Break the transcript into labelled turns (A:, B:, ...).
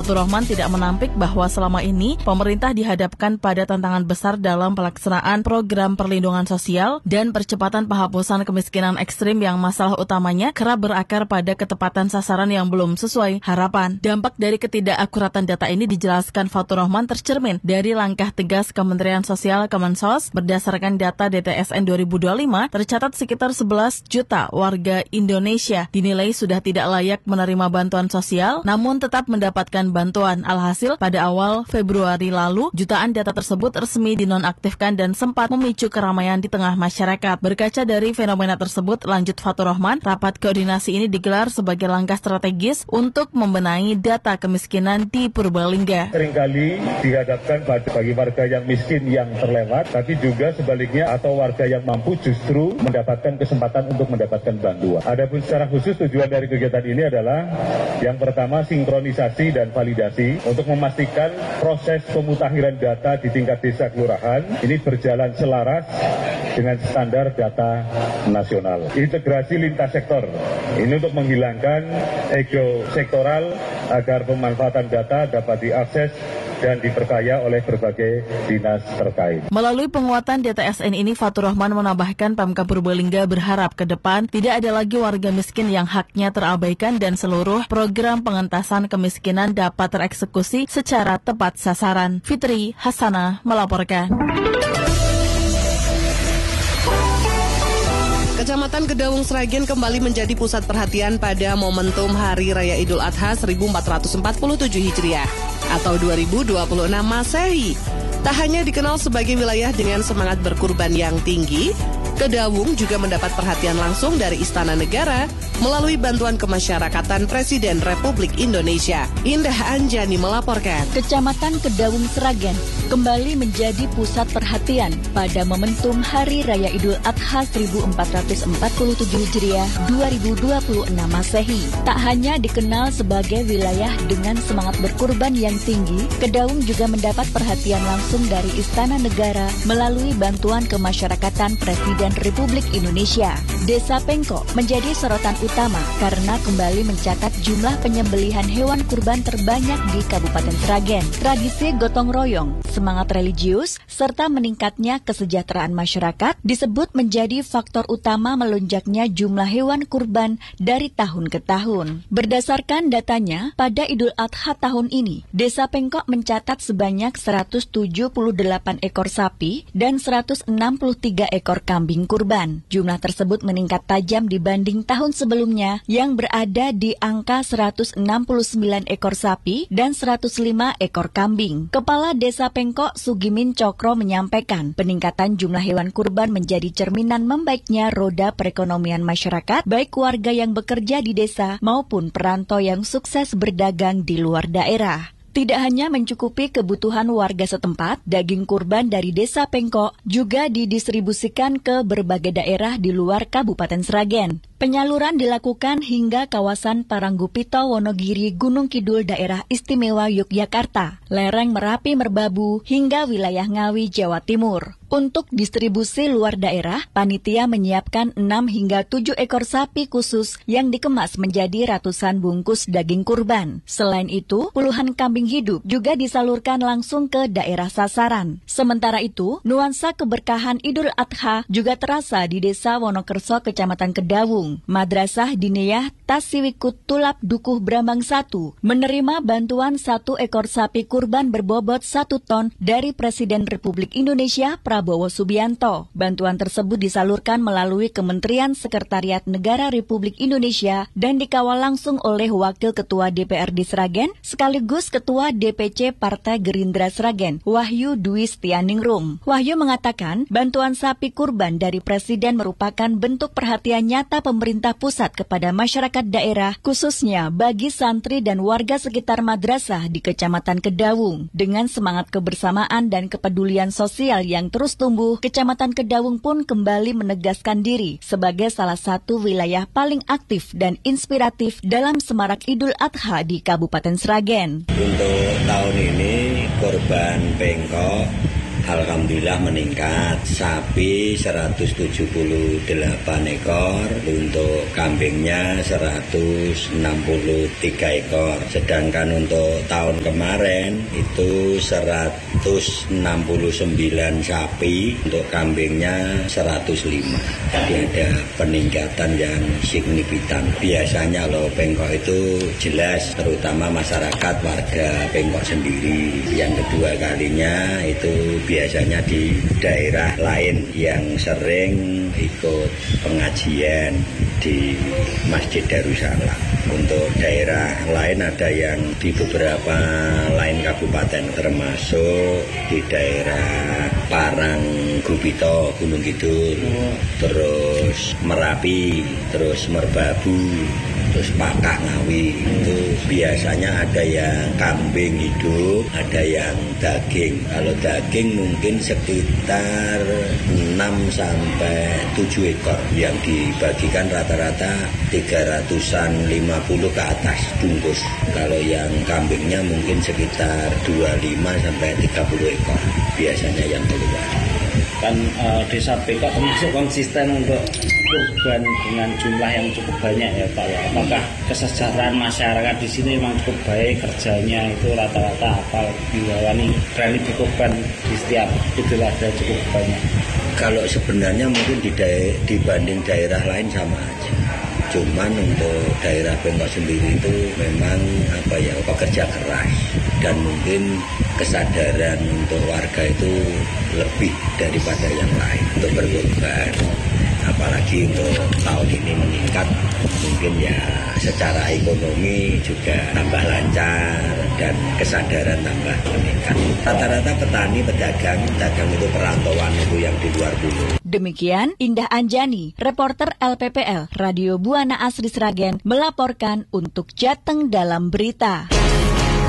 A: Fatur Rahman tidak menampik bahwa selama ini pemerintah dihadapkan pada tantangan besar dalam pelaksanaan program perlindungan sosial dan percepatan penghapusan kemiskinan ekstrim yang masalah utamanya kerap berakar pada ketepatan sasaran yang belum sesuai harapan. Dampak dari ketidakakuratan data ini dijelaskan Fatur Rahman tercermin dari langkah tegas Kementerian Sosial Kemensos. Berdasarkan data DTSN 2025, tercatat sekitar 11 juta warga Indonesia dinilai sudah tidak layak menerima bantuan sosial, namun tetap mendapatkan bantuan. Alhasil, pada awal Februari lalu, jutaan data tersebut resmi dinonaktifkan dan sempat memicu keramaian di tengah masyarakat. Berkaca dari fenomena tersebut, lanjut Fatur Rahman, rapat koordinasi ini digelar sebagai langkah strategis untuk membenahi data kemiskinan di Purbalingga.
B: Seringkali dihadapkan bagi warga yang miskin yang terlewat, tapi juga sebaliknya atau warga yang mampu justru mendapatkan kesempatan untuk mendapatkan bantuan. Adapun secara khusus tujuan dari kegiatan ini adalah yang pertama sinkronisasi dan validasi untuk memastikan proses pemutakhiran data di tingkat desa kelurahan ini berjalan selaras dengan standar data nasional. Integrasi lintas sektor ini untuk menghilangkan ego sektoral agar pemanfaatan data dapat diakses dan diperkaya oleh berbagai dinas terkait.
A: Melalui penguatan DTSN ini, Fatur Rahman menambahkan Pemkab Purbalingga berharap ke depan tidak ada lagi warga miskin yang haknya terabaikan dan seluruh program pengentasan kemiskinan dapat tereksekusi secara tepat sasaran. Fitri Hasanah melaporkan.
C: Kecamatan Kedawung Sragen kembali menjadi pusat perhatian pada momentum Hari Raya Idul Adha 1447 Hijriah atau 2026 Masehi. Tak hanya dikenal sebagai wilayah dengan semangat berkurban yang tinggi, Kedawung juga mendapat perhatian langsung dari Istana Negara melalui bantuan kemasyarakatan Presiden Republik Indonesia. Indah Anjani melaporkan.
D: Kecamatan Kedawung Sragen kembali menjadi pusat perhatian pada momentum Hari Raya Idul Adha 1447 Hijriah 2026 Masehi. Tak hanya dikenal sebagai wilayah dengan semangat berkurban yang tinggi, Kedawung juga mendapat perhatian langsung dari Istana Negara melalui bantuan kemasyarakatan Presiden Republik Indonesia. Desa Pengko menjadi sorotan utama karena kembali mencatat jumlah penyembelihan hewan kurban terbanyak di Kabupaten Sragen. Tradisi gotong royong, semangat religius, serta meningkatnya kesejahteraan masyarakat disebut menjadi faktor utama melonjaknya jumlah hewan kurban dari tahun ke tahun. Berdasarkan datanya, pada Idul Adha tahun ini, Desa Pengko mencatat sebanyak 178 ekor sapi dan 163 ekor kambing kurban. Jumlah tersebut meningkat tajam dibanding tahun sebelumnya yang berada di angka 169 ekor sapi dan 105 ekor kambing. Kepala Desa Pengko Sugimin Cokro menyampaikan peningkatan jumlah hewan kurban menjadi cerminan membaiknya roda perekonomian masyarakat, baik warga yang bekerja di desa maupun perantau yang sukses berdagang di luar daerah. Tidak hanya mencukupi kebutuhan warga setempat, daging kurban dari Desa Pengko juga didistribusikan ke berbagai daerah di luar Kabupaten Sragen. Penyaluran dilakukan hingga kawasan Paranggupito, Wonogiri, Gunung Kidul, Daerah Istimewa Yogyakarta, lereng Merapi, Merbabu, hingga wilayah Ngawi, Jawa Timur. Untuk distribusi luar daerah, panitia menyiapkan 6 hingga 7 ekor sapi khusus yang dikemas menjadi ratusan bungkus daging kurban. Selain itu, puluhan kambing hidup juga disalurkan langsung ke daerah sasaran. Sementara itu, nuansa keberkahan Idul Adha juga terasa di Desa Wonokerso, Kecamatan Kedawung. Madrasah Diniyah Tasiwikut Tulap Dukuh Brambang 1 menerima bantuan 1 ekor sapi kurban berbobot 1 ton dari Presiden Republik Indonesia Prabowo Subianto. Bantuan tersebut disalurkan melalui Kementerian Sekretariat Negara Republik Indonesia dan dikawal langsung oleh Wakil Ketua DPRD Sragen sekaligus Ketua DPC Partai Gerindra Sragen, Wahyu Dwi Setianingrum. Wahyu mengatakan bantuan sapi kurban dari Presiden merupakan bentuk perhatian nyata pemerintah pusat kepada masyarakat daerah, khususnya bagi santri dan warga sekitar madrasah di Kecamatan Kedawung. Dengan semangat kebersamaan dan kepedulian sosial yang terus tumbuh, Kecamatan Kedawung pun kembali menegaskan diri sebagai salah satu wilayah paling aktif dan inspiratif dalam semarak Idul Adha di Kabupaten Sragen.
E: Untuk tahun ini korban Pengko alhamdulillah meningkat. Sapi 178 ekor, untuk kambingnya 163 ekor. Sedangkan untuk tahun kemarin itu 169 sapi, untuk kambingnya 105. Jadi ada peningkatan yang signifikan. Biasanya loh Pengkok itu jelas terutama masyarakat warga Pengkok sendiri. Yang kedua kalinya itu biasanya di daerah lain yang sering ikut pengajian di Masjid Darussalam. Untuk daerah lain ada yang di beberapa lain kabupaten termasuk di daerah Parang Gubito, Gunung Kidul, terus Merapi, terus Merbabu, terus Pakak Ngawi. Itu biasanya ada yang kambing hidup, ada yang daging. Kalau daging mungkin sekitar 6 sampai 7 ekor yang dibagikan rata-rata 350 ke atas bungkus. Kalau yang kambingnya mungkin sekitar 25 sampai 30 ekor biasanya yang keluar.
F: Kan desa Pengkok termasuk konsisten untuk kurban dengan jumlah yang cukup banyak ya Pak ya. Apakah kesejahteraan masyarakat di sini memang cukup baik, kerjanya itu rata-rata hafal berani dikurban di setiap Idul Adha cukup banyak?
E: Kalau sebenarnya mungkin dibanding daerah lain sama aja. Cuman untuk daerah Pengkok sendiri itu memang pekerja keras dan mungkin kesadaran untuk warga itu lebih daripada yang lain untuk berkorban. Apalagi untuk tahun ini meningkat, mungkin ya secara ekonomi juga tambah lancar dan kesadaran tambah meningkat. Rata-rata petani, pedagang itu perantauan itu yang di luar dulu.
D: Demikian Indah Anjani, reporter LPPL Radio Buana Asri Sragen melaporkan untuk Jateng dalam berita.